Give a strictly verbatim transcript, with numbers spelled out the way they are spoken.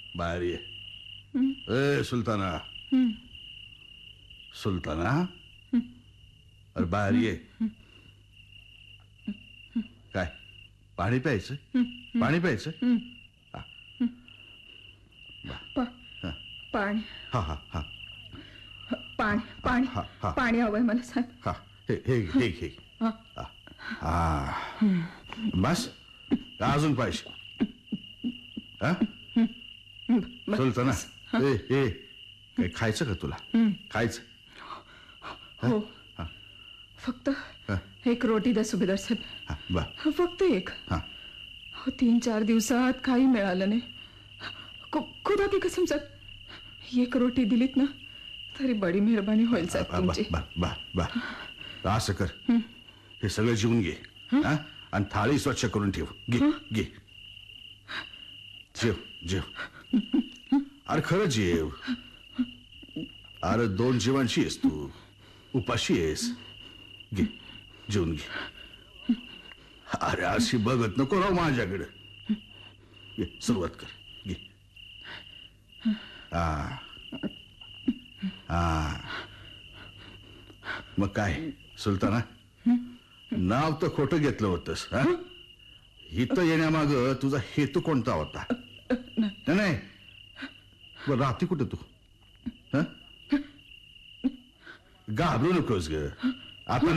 बाहेर ये. ए sultana, sultana, अरे बाहेर ये. काय पाणी प्यायचं? पाणी प्यायचं? पाणी. हा हा हा पाणी पाणी पाणी हवंय मला साहेब. हा हे हे हे हे हा बस अजून पाहिजे. हा सुलताना, ए ए काही खायचं का तुला? खायचं? हो, फक्त एक रोटी द्या सुभेदार साहेब. फक्त एक. तीन चार दिवसात काही मिळालं नाही. खुदा की कसम साहेब, एक रोटी दिलीत ना तरी बडी मेहरबानी होईल साहेब तुमची. बा बा असं कर, हे सगळं जेवून घे आणि थाळी स्वच्छ करून ठेव. घे घे जेव जेव. अरे खरं जेव. अरे दोन जीवांची आहेस तू, उपाशी आहेस. घे जेवून घे. अरे अशी बघत नको राव माझ्याकडे. घे सुरुवात कर. घे. हा हा मग काय सुलताना, नाव तर खोटं घेतलं होतंस. हा इथं येण्यामाग तुझा हेतू कोणता होता? नाही नाही बरं राहते कुठे तू? घाबरू नकोस ग. आता